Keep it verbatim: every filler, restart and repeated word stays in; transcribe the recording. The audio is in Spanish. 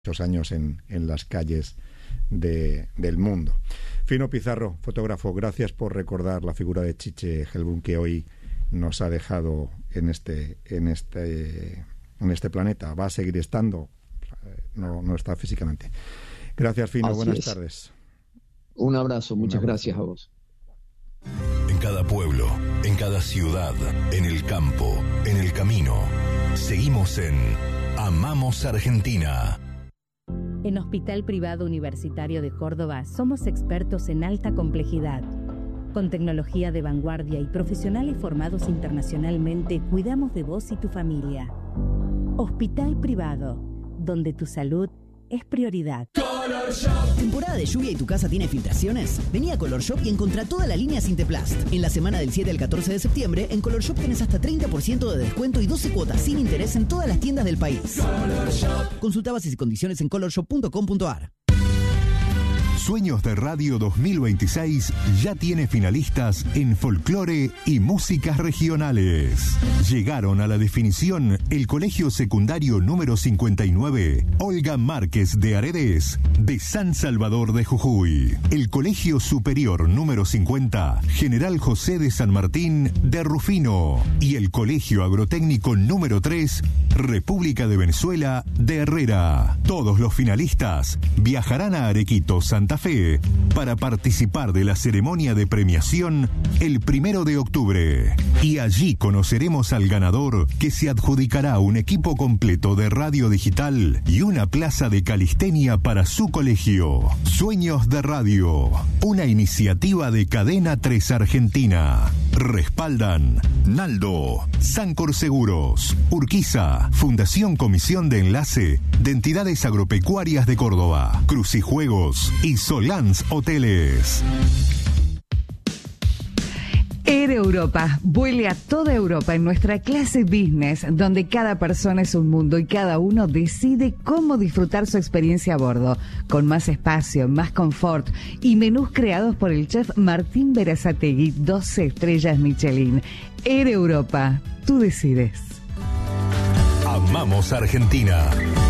muchos años en, en las calles de, del mundo. Fino Pizarro, fotógrafo, gracias por recordar la figura de Chiche Helbrún, que hoy nos ha dejado en este, en este, en este planeta. Va a seguir estando, no, no está físicamente. Gracias, Fino, Así buenas es. tardes. Un abrazo, muchas Un abrazo. gracias a vos. En cada pueblo, en cada ciudad, en el campo, en el camino, seguimos en Amamos Argentina. En Hospital Privado Universitario de Córdoba somos expertos en alta complejidad. Con tecnología de vanguardia y profesionales formados internacionalmente, cuidamos de vos y tu familia. Hospital Privado, donde tu salud es prioridad. Color Shop. ¿Temporada de lluvia y tu casa tiene filtraciones? Vení a Color Shop y encontrá toda la línea Sinteplast. En la semana del siete al catorce de septiembre, en Color Shop tenés hasta treinta por ciento de descuento y doce cuotas sin interés en todas las tiendas del país. Color Shop. Consulta bases y condiciones en color shop punto com punto a r. Sueños de Radio dos mil veintiséis ya tiene finalistas en folclore y músicas regionales. Llegaron a la definición el Colegio Secundario número cincuenta y nueve, Olga Márquez de Aredes, de San Salvador de Jujuy. El Colegio Superior número cincuenta, General José de San Martín de Rufino. Y el Colegio Agrotécnico número tres, República de Venezuela de Herrera. Todos los finalistas viajarán a Arequito, Santa Fe, para participar de la ceremonia de premiación el primero de octubre. Y allí conoceremos al ganador, que se adjudicará un equipo completo de radio digital y una plaza de calistenia para su colegio. Sueños de Radio, una iniciativa de Cadena tres Argentina. Respaldan Naldo, Sancor Seguros, Urquiza, Fundación Comisión de Enlace de Entidades Agropecuarias de Córdoba, Crucijuegos y Solans Hoteles. Air Europa, vuele a toda Europa en nuestra clase business, donde cada persona es un mundo y cada uno decide cómo disfrutar su experiencia a bordo, con más espacio, más confort y menús creados por el chef Martín Berazategui, doce estrellas Michelin. Air Europa, tú decides. Amamos Argentina.